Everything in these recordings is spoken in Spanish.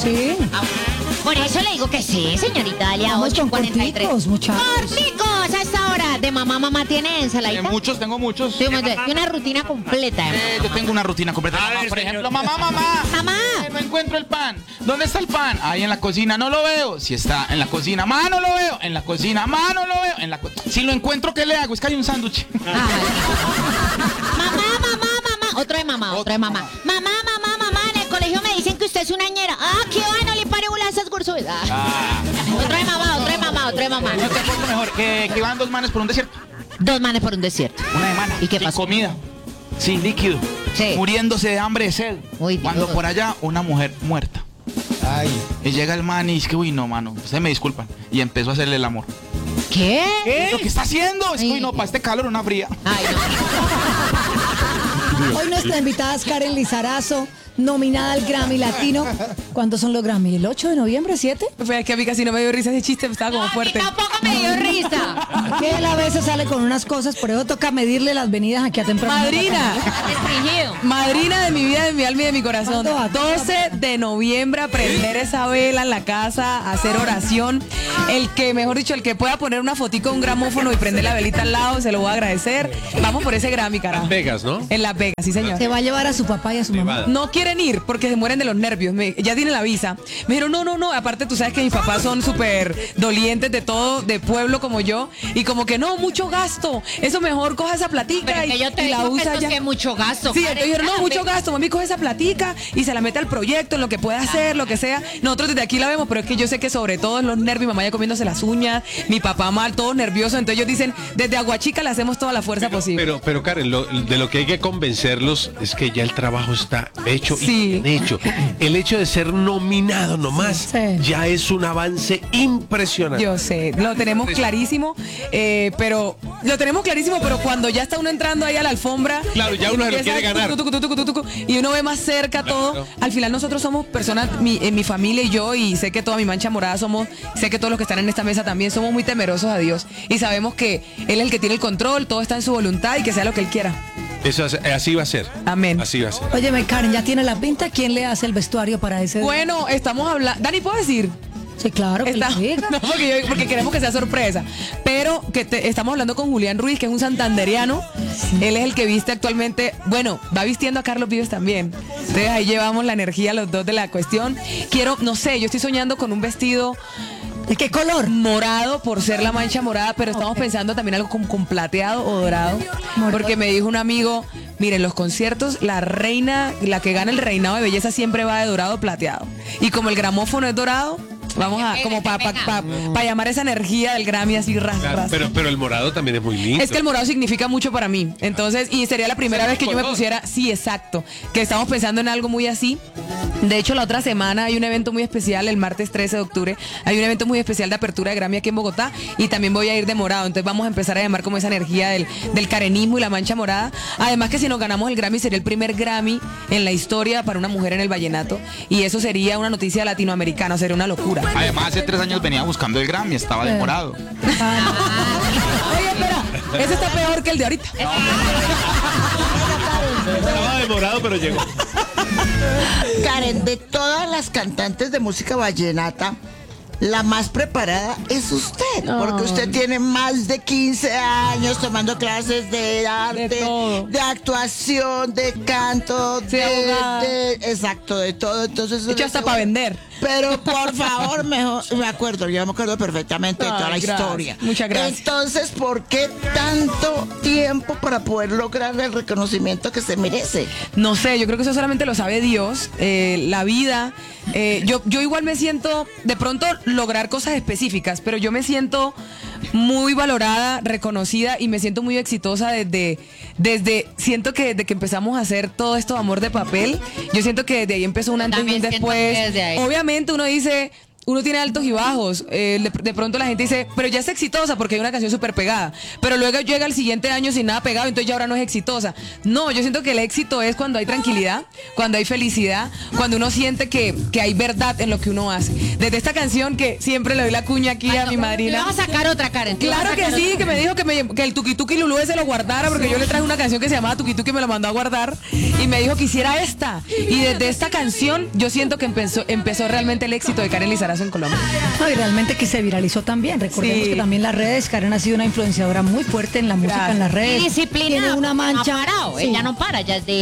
Sí. Por eso le digo que sí, señorita Dalia. Vamos con 8:43. corticos, muchachos. Corticos a esta hora. De mamá tiene ensaladita. Tengo muchos. Sí, y una rutina completa. Yo tengo una rutina completa. A ver, Por señor. ejemplo, mamá. Mamá. No encuentro el pan. ¿Dónde está el pan? Ahí en la cocina, no lo veo. Si está en la cocina, mamá, no lo veo. En la cocina, mamá, no lo veo. Si lo encuentro, ¿qué le hago? Es que hay un sándwich. Mamá. Otro de mamá. Mamá. En el colegio me dicen que usted es una ñera. Qué bueno, le pare bolas esas cursos. Otro de mamá. No te pongo mejor. Que van dos manes por un desierto. Dos manes por un desierto. Una semana. ¿Y qué sin pasó? comida. Sin líquido. Sí. Muriéndose de hambre, de sed. Uy, Dios. Cuando por allá, una mujer muerta. Ay. Y llega el man y dice que, uy, no, mano, ustedes me disculpan. Y empezó a hacerle el amor. ¿Qué? ¿Lo que está haciendo? Es que, Ay. uy, no, para este calor, una fría. Ay, no. Hoy nuestra invitada es Karen Lizarazo, nominada al Grammy Latino. ¿Cuándo son los Grammy? ¿El 8 de noviembre, 7? Fue que a mí casi no me dio risa ese chiste, estaba como fuerte. Tampoco me dio risa. Que él a veces sale con unas cosas, por eso toca medirle las venidas aquí a temprano. Madrina de mi vida, de mi alma y de mi corazón. ¿Cuándo va? 12 de noviembre, a prender esa vela en la casa, hacer oración. El que pueda poner una fotico de un gramófono y prender la velita al lado, se lo voy a agradecer. Vamos por ese Grammy, carajo. Las Vegas, ¿no? En Las Vegas, sí, señor. Se va a llevar a su papá y a su mamá. No quieren ir porque se mueren de los nervios. Ya tienen la visa. Me dijeron, no. Aparte, tú sabes que mis papás son súper dolientes de todo, de pueblo como yo. Y como que no, mucho gasto. Eso mejor coja esa platica Pero que yo te y la digo que usa esto ya. es que mucho gasto. Sí, Karen, entonces dijeron, no, dale. mucho gasto, mami, coge esa platica y se la mete al proyecto, en lo que pueda hacer, lo que sea. Nosotros desde aquí la vemos, pero es que yo sé que sobre todo en los nervios, mi mamá ya comiéndose las uñas, mi papá mal, todos nerviosos. Entonces ellos dicen, desde Aguachica le hacemos toda la fuerza posible. Pero Karen, de lo que hay que convencerlos es que ya el trabajo está hecho Sí. y bien hecho. El hecho de ser nominado nomás Sí. ya es un avance impresionante. Yo sé, lo tenemos clarísimo, pero cuando ya está uno entrando ahí a la alfombra, Claro, ya uno se lo empieza quiere ganar. tucu, y uno ve más cerca todo. Al final nosotros somos personas, en mi familia y yo, y sé que toda mi mancha morada sé que todos los que están en esta mesa también somos muy temerosos a Dios y sabemos que Él es el que tiene el control, todo está en su voluntad y que sea lo que Él quiera. Eso así va a ser. Amén. Así va a ser. Óyeme, Karen, ¿ya tiene la pinta? ¿Quién le hace el vestuario para ese día? Bueno, estamos hablando. Dani, ¿puedo decir? Sí, claro, que lo diga. No, porque queremos que sea sorpresa. Pero estamos hablando con Julián Ruiz, que es un santanderiano. Él es el que viste actualmente. Bueno, va vistiendo a Carlos Vives también. Entonces ahí llevamos la energía los dos de la cuestión. No sé, yo estoy soñando con un vestido. ¿De qué color? Morado, por ser la mancha morada, pero estamos pensando también algo con plateado o dorado. Porque me dijo un amigo, miren, los conciertos, la que gana el reinado de belleza siempre va de dorado o plateado. Y como el gramófono es dorado, vamos a, como para llamar esa energía del Grammy así, ras. Pero el morado también es muy lindo. Es que el morado significa mucho para mí. Entonces, y sería la primera vez que yo me pusiera, sí, exacto, que estamos pensando en algo muy así. De hecho, la otra semana hay un evento muy especial, el martes 13 de octubre, hay un evento muy especial de apertura de Grammy aquí en Bogotá y también voy a ir de morado. Entonces vamos a empezar a llamar como esa energía del carenismo y la mancha morada. Además que si nos ganamos el Grammy sería el primer Grammy en la historia para una mujer en el vallenato y eso sería una noticia latinoamericana, sería una locura. Además, hace 3 años venía buscando el Grammy, estaba demorado. Oye, espera, ese está peor que el de ahorita. Estaba demorado, pero llegó. Karen, de todas las cantantes de música vallenata, la más preparada es usted, porque usted tiene más de 15 años tomando clases de arte, de actuación, de canto, exacto, de todo. Entonces, hecho hasta para vender. Pero por favor, yo me acuerdo perfectamente de toda la historia. Muchas gracias. Entonces, ¿por qué tanto tiempo para poder lograr el reconocimiento que se merece? No sé, yo creo que eso solamente lo sabe Dios, la vida. Yo igual me siento, de pronto, lograr cosas específicas, pero yo me siento muy valorada, reconocida y me siento muy exitosa siento que desde que empezamos a hacer todo esto de Amor de Papel, yo siento que desde ahí empezó un antes y un después. Obviamente uno dice, uno tiene altos y bajos. De pronto la gente dice, pero ya es exitosa porque hay una canción súper pegada. Pero luego llega el siguiente año sin nada pegado, entonces ya ahora no es exitosa. No, yo siento que el éxito es cuando hay tranquilidad, cuando hay felicidad, cuando uno siente que hay verdad en lo que uno hace. Desde esta canción que siempre le doy la cuña aquí a mi madrina. Vamos a sacar otra, Karen. Claro que sí, que me dijo que el Tuki Tuki Lulú se lo guardara porque yo le traje una canción que se llamaba Tuki Tuki y me la mandó a guardar y me dijo que hiciera esta. Y desde esta canción yo siento que empezó realmente el éxito de Karen Lizarazo en Colombia. No, y realmente que se viralizó también. Recordemos Sí. que también las redes, Karen ha sido una influenciadora muy fuerte en la música, en las redes. Y disciplina. Tiene una mancha. No ha parado. Sí. Ella no para, ya es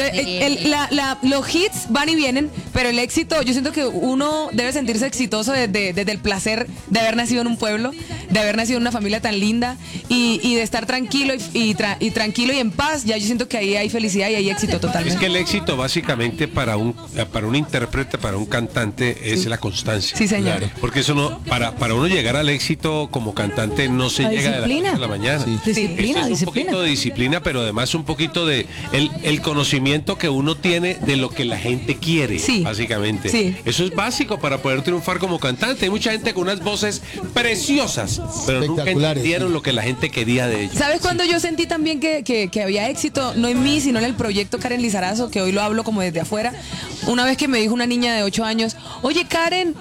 Los hits van y vienen, pero el éxito, yo siento que uno debe sentirse exitoso desde el placer de haber nacido en un pueblo, de haber nacido en una familia tan linda y de estar tranquilo y tranquilo y en paz. Ya yo siento que ahí hay felicidad y hay éxito Es totalmente. que el éxito básicamente para un intérprete, para un cantante, es la constancia. Sí, señor. Claro. Porque eso no, para uno llegar al éxito como cantante no se La llega de la disciplina. noche a la mañana. Disciplina, Esto es un disciplina. poquito de disciplina, pero además un poquito de el conocimiento que uno tiene de lo que la gente quiere, Sí. básicamente. Sí. Eso es básico para poder triunfar como cantante. Hay mucha gente con unas voces preciosas, pero nunca Espectaculares, entendieron sí. lo que la gente quería de ellos. ¿Sabes cuándo yo sentí también que había éxito? No en mí, sino en el proyecto Karen Lizarazo, que hoy lo hablo como desde afuera. Una vez que me dijo una niña de 8 años, oye Karen,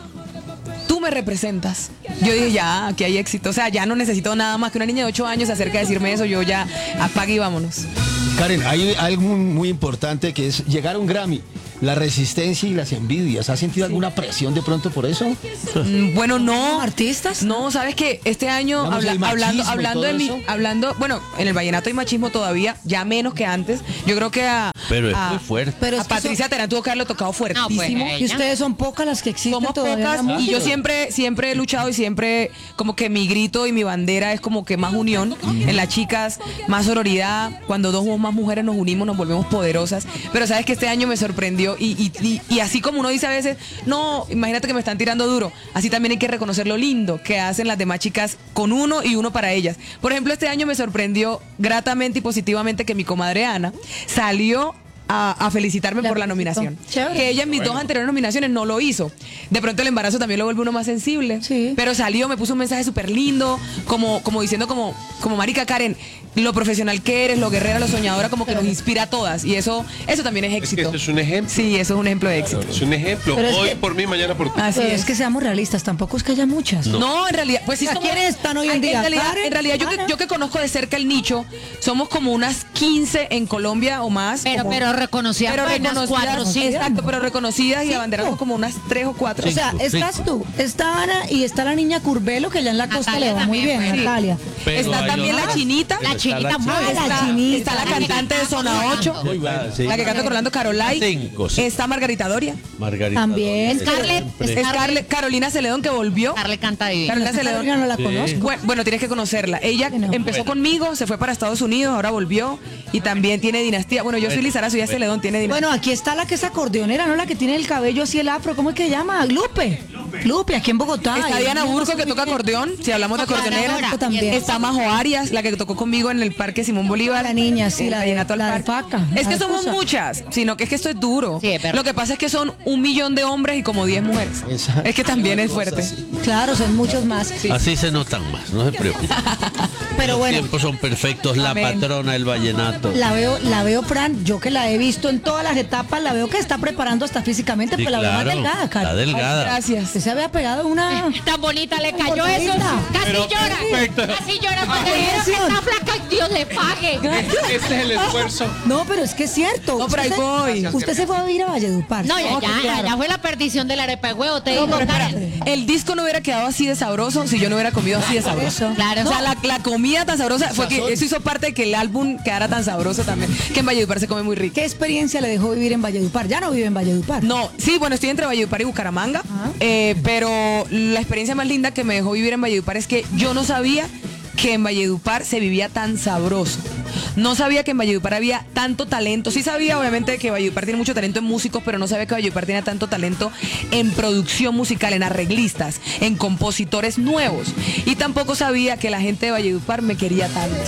tú me representas. Yo dije, ya, aquí hay éxito. O sea, ya no necesito nada más que una niña de 8 años se acerque a decirme eso. Yo ya apague y vámonos. Karen, hay algo muy importante que es llegar a un Grammy. La resistencia y las envidias. ¿Has sentido alguna presión de pronto por eso? Bueno, no. ¿Artistas? No, sabes que este año Digamos, el machismo y hablando todo eso. bueno, en el vallenato hay machismo todavía, ya menos que antes. Yo creo que Pero es muy fuerte. Pero a es que Patricia Terán tuvo que haberlo tocado fuertísimo. pues, y ustedes son pocas las que existen Somos todavía en la pocas y música. yo siempre he luchado y siempre como que mi grito y mi bandera es como que más unión en las chicas, más sororidad. Cuando dos o más mujeres nos unimos nos volvemos poderosas. Pero sabes que este año me sorprendió y así como uno dice a veces, no, imagínate que me están tirando duro, así también hay que reconocer lo lindo que hacen las demás chicas con uno y uno para ellas. Por ejemplo, este año me sorprendió gratamente y positivamente que mi comadre Ana salió a felicitarme La por la felicitó. nominación. Chévere. Que ella en mis dos anteriores nominaciones no lo hizo. De pronto el embarazo también lo vuelve uno más sensible. Sí. Pero salió, me puso un mensaje súper lindo, como diciendo como marica Karen, lo profesional que eres, lo guerrera, lo soñadora, como que nos inspira a todas. Y eso también es Es que éxito. esto es un ejemplo. Sí, eso es un ejemplo de éxito. Es un ejemplo. Pero es Hoy que- por mí, mañana por ti. Así Pero es. es que seamos realistas, tampoco es que haya muchas. No, en realidad, pues sí ¿A somos- quiénes están hoy en día? Karen, En realidad Ana. yo que conozco de cerca el nicho, somos como unas 15 en Colombia o más. Pero reconocidas pero buenas, reconocidas, 4 o 5. exacto, pero reconocidas y abanderadas como unas 3 o 4. O sea, estás tú, está Ana y está la niña Curvelo, que ya en la costa Natalia le va muy también, bien, sí. Natalia. Pero está hay también otra. la chinita. La chinita muy la chinita. Está la cantante de Zona 8, Sí. la que canta con Orlando Carolay. 5, sí. Está Margarita Doria. Margarita. También. Scarlett, Scarlett, Carolina Celedón que volvió. Scarlett canta divino. Carolina Celedón. Yo no la conozco. Bueno, tienes que conocerla. Ella Sí, no. empezó conmigo, se fue para Estados Unidos, ahora volvió y también tiene dinastía. Bueno, yo soy Lizarazo y ella Celedón tiene dinastía. Bueno, aquí está la que es acordeonera, ¿no? La que tiene el cabello así el afro, ¿cómo es que se llama? Lupe. Lupe, aquí en Bogotá. Está Ay, Diana yo no Burco sé que muy toca bien. acordeón, si hablamos de acordeonera. Ahora, también. Está Majo Arias, la que tocó conmigo en el Parque Simón Bolívar. La niña, sí, la de- Vallenato al la de Parque. Faca, Es la que de somos Fusa. muchas, sino que es que esto es duro. Sí, es verdad. Lo que pasa es que son 1 millón de hombres y como 10 mujeres. Exacto. Es que también es fuerte. Claro, son muchos más. Así se notan más, no se preocupen. Pero Los bueno, tiempos son perfectos, la Amén. patrona del vallenato. la veo, Fran, yo que la he visto en todas las etapas, la veo que está preparando hasta físicamente, Sí, pues la veo más claro, delgada, está cara. delgada. Gracias. Usted se había pegado una... Tan bonita le cayó Bonita. eso. Casi Pero llora. perfecto. Casi llora cuando le dijeron que está flaca y Dios le pague. Este es el esfuerzo. No, pero es que es cierto. No, pero ahí voy. Usted se fue a vivir a Valledupar. No, ya, claro. ya fue la perdición de la arepa de huevo, te No, digo, pero espera, Karen. el disco no hubiera quedado así de sabroso si yo no hubiera comido así de sabroso. Claro. O sea, la comida tan sabrosa fue que eso hizo parte de que el álbum quedara tan sabroso también. Que en Valledupar se come muy rico. ¿Qué experiencia le dejó vivir en Valledupar? Ya no vive en Valledupar. No, sí, bueno, estoy entre Valledupar y Bucaramanga, pero la experiencia más linda que me dejó vivir en Valledupar es que yo no sabía que en Valledupar se vivía tan sabroso. No sabía que en Valledupar había tanto talento. Sí sabía, obviamente, que Valledupar tiene mucho talento en músicos, pero no sabía que Valledupar tenía tanto talento en producción musical, en arreglistas, en compositores nuevos. Y tampoco sabía que la gente de Valledupar me quería tanto. O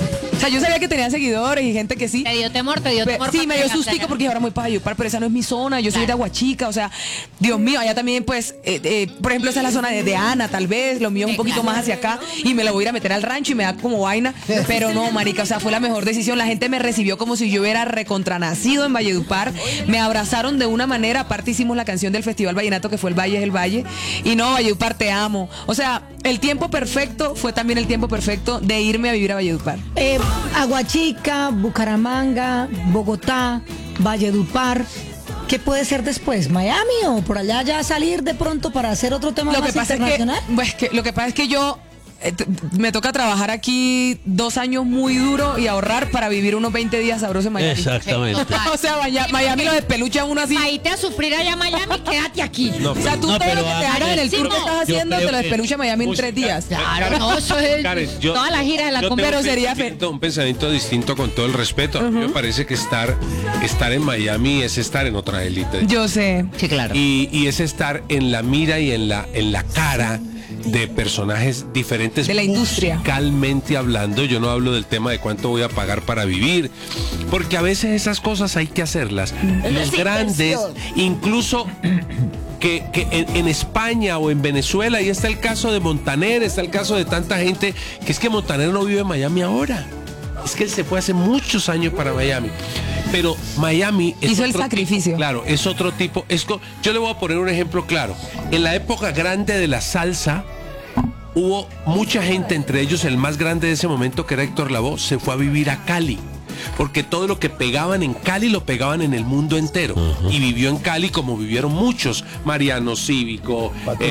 sea, yo sabía que tenía seguidores y gente que sí. Te dio temor, Sí, me dio sustico sustico porque ahora muy para Valledupar, pero esa no es mi zona, yo soy de Aguachica, o sea, Dios mío, allá también pues, por ejemplo, esa es la zona de Ana, tal vez, lo mío es un poquito más hacia acá y me lo voy a ir a meter al rancho y me da como vaina, pero no, marica, o sea, fue la mejor decisión, la gente me recibió como si yo hubiera recontranacido en Valledupar, me abrazaron de una manera, aparte hicimos la canción del Festival Vallenato que fue El Valle es el Valle, y no, Valledupar te amo, o sea, el tiempo perfecto fue también el tiempo perfecto de irme a vivir a Valledupar. Aguachica, Bucaramanga, Bogotá, Valledupar. ¿Qué puede ser después? ¿Miami o por allá ya salir de pronto para hacer otro tema Lo más que pasa internacional? lo que pasa es que yo me toca trabajar aquí 2 años muy duro y ahorrar para vivir unos 20 días sabrosos en Miami. Exactamente. O sea, Miami lo despelucha uno así. Ahí te a sufrir allá en Miami, quédate aquí. No, O sea, tú no, todo pero lo que te hagas en el tour que estás haciendo te lo despelucha Miami en 3 días. Claro, no, eso es Karen, toda la gira de la yo cumbia. tengo Pero sería un pensamiento distinto con todo el respeto. A mí me parece que estar en Miami es estar en otra élite. Yo sé. Sí, claro. Y es estar en la mira y en la cara de personajes diferentes De la industria. musicalmente hablando. Yo no hablo del tema de cuánto voy a pagar para vivir, porque a veces esas cosas hay que hacerlas. Los grandes, incluso que en España o en Venezuela, ahí está el caso de Montaner, está el caso de tanta gente, que es que Montaner no vive en Miami ahora. Es que él se fue hace muchos años para Miami. Pero Miami es hizo el otro sacrificio. tipo, claro, es otro tipo. Yo le voy a poner un ejemplo claro. En la época grande de la salsa, hubo mucha gente, entre ellos el más grande de ese momento, que era Héctor Lavoe, se fue a vivir a Cali. Porque todo lo que pegaban en Cali lo pegaban en el mundo entero. Y vivió en Cali como vivieron muchos. Mariano Cívico,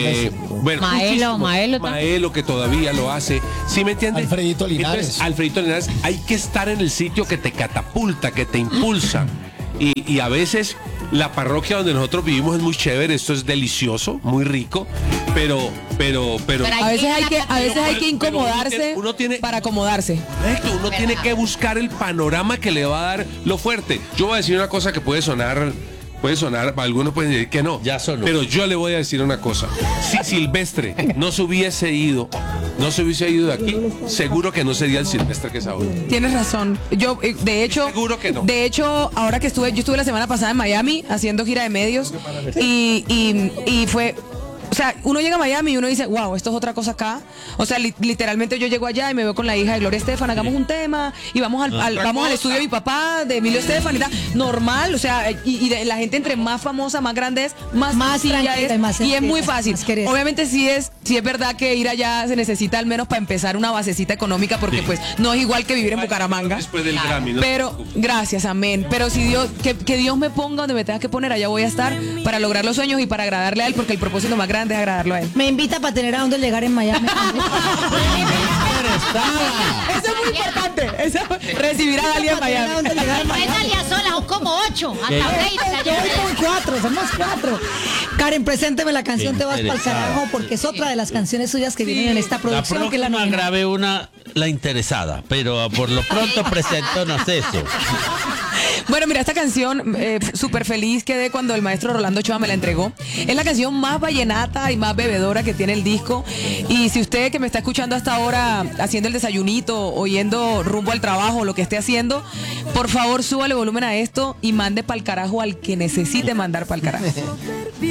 Maelo, que todavía lo hace. ¿Sí me entiendes? Alfredito Linares. Entonces, Alfredito Linares, hay que estar en el sitio que te catapulta, que te impulsa. Y a veces la parroquia donde nosotros vivimos es muy chévere, esto es delicioso, muy rico, pero A veces hay que incomodarse uno tiene- para acomodarse. correcto, uno tiene que buscar el panorama que le va a dar lo fuerte. Yo voy a decir una cosa que puede sonar, algunos pueden decir que no. Ya sonó. Pero yo le voy a decir una cosa. Si Silvestre no se hubiese ido de aquí, seguro que no sería el Silvestre que es ahora. Tienes razón. Yo, de hecho, Seguro que no. De hecho, ahora que yo estuve la semana pasada en Miami haciendo gira de medios y fue. O sea, uno llega a Miami y uno dice, wow, esto es otra cosa acá. O sea, literalmente yo llego allá y me veo con la hija de Gloria Estefan, hagamos un tema y vamos al estudio de mi papá, de Emilio Estefan y tal. Normal, o sea, la gente entre más famosa, más grande es, más sencilla tranquila es, más y es muy sencilla, fácil. más querida. Obviamente sí es verdad que ir allá se necesita al menos para empezar una basecita económica porque pues no es igual que vivir en Bucaramanga. Después del Grammy, ¿no? Pero, gracias, amén. Pero si Dios, que Dios me ponga donde me tenga que poner, allá voy a estar para lograr los sueños y para agradarle a él, porque el propósito más grande es agradarlo a él. Me invita para tener a dónde llegar en Miami. Eso es muy importante. Recibir a alguien en Para tener a Miami. dónde llegar en Miami. Métale a sola, son como 8. Hasta Yo 30. voy con 4, somos 4. Karen, presénteme la canción Te vas para el Interesada. carajo, porque es otra de las canciones suyas que vienen en esta La producción, que es la próxima novena. grabé una, La Interesada, pero por lo pronto preséntanos eso. Bueno, mira, esta canción, súper feliz quedé cuando el maestro Rolando Ochoa me la entregó. Es la canción más vallenata y más bebedora que tiene el disco. Y si usted que me está escuchando hasta ahora, haciendo el desayunito, oyendo rumbo al trabajo, lo que esté haciendo, por favor súbale volumen a esto y mande pa'l carajo al que necesite mandar pa'l carajo.